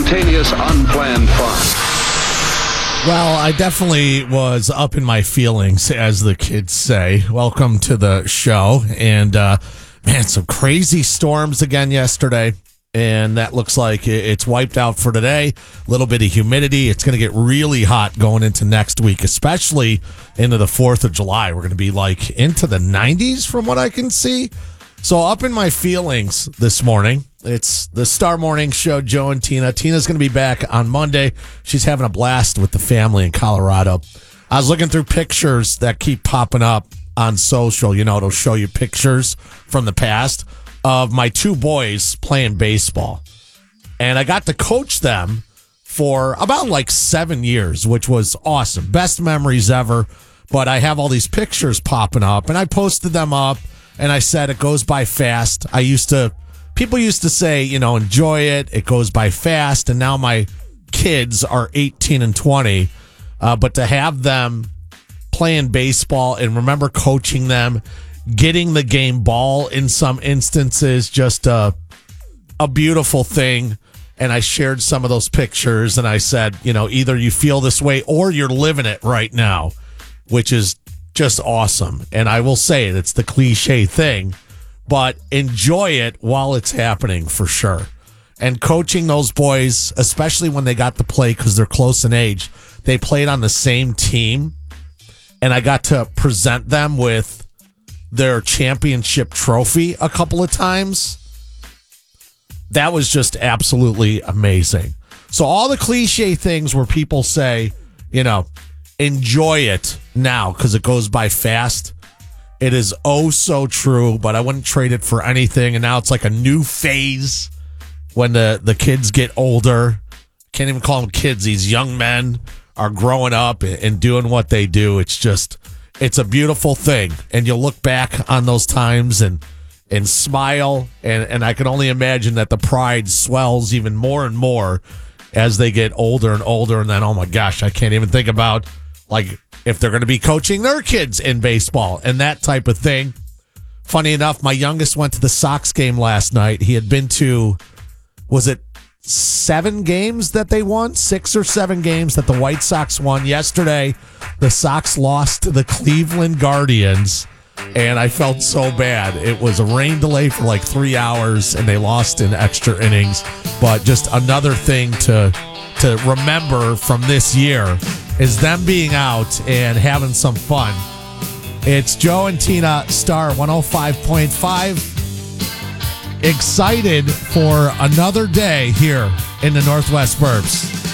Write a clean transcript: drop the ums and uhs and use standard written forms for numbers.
spontaneous, unplanned fun. Well, I definitely was up in my feelings, as the kids say. Welcome to the show. And, man, some crazy storms again yesterday. And that looks like it's wiped out for today. A little bit of humidity. It's going to get really hot going into next week, especially into the 4th of July. We're going to be like into the 90s from what I can see. So up in my feelings this morning. It's the Star Morning Show, Joe and Tina. Tina's going to be back on Monday. She's having a blast with the family in Colorado. I was looking through pictures that keep popping up on social. You know, it'll show you pictures from the past of my two boys playing baseball. And I got to coach them for about like 7 years, which was awesome. Best memories ever. But I have all these pictures popping up, and I posted them up, and I said it goes by fast. People used to say, you know, enjoy it. It goes by fast. And now my kids are 18 and 20. But to have them playing baseball and remember coaching them, getting the game ball in some instances, just a beautiful thing. And I shared some of those pictures and I said, you know, either you feel this way or you're living it right now, which is just awesome. And I will say it's the cliche thing, but enjoy it while it's happening for sure. And coaching those boys, especially when they got to play because they're close in age, they played on the same team. And I got to present them with their championship trophy a couple of times. That was just absolutely amazing. So all the cliche things where people say, you know, enjoy it now because it goes by fast. It is oh so true, but I wouldn't trade it for anything. And now it's like a new phase when the kids get older. Can't even call them kids. These young men are growing up and doing what they do. It's a beautiful thing. And you'll look back on those times and smile. And I can only imagine that the pride swells even more and more as they get older and older. And then, oh my gosh, I can't even think about like if they're going to be coaching their kids in baseball and that type of thing. Funny enough, my youngest went to the Sox game last night. He had been to, was it 7 games that they won? 6 or 7 games that the White Sox won. Yesterday, the Sox lost to the Cleveland Guardians, and I felt so bad. It was a rain delay for like 3 hours, and they lost in extra innings. But just another thing to remember from this year is them being out and having some fun. It's Joe and Tina, Star 105.5. Excited for another day here in the Northwest Burbs.